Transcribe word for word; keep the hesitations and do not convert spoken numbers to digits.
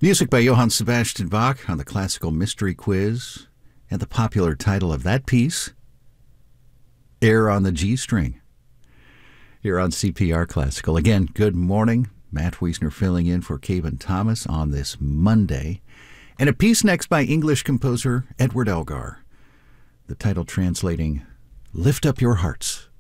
Music by Johann Sebastian Bach on the Classical Mystery Quiz, and the popular title of that piece, Air on the G String. Here on C P R Classical. Again, good morning. Matt Wiesner filling in for Caben Thomas on this Monday. And a piece next by English composer Edward Elgar. The title translating, Lift Up Your Hearts.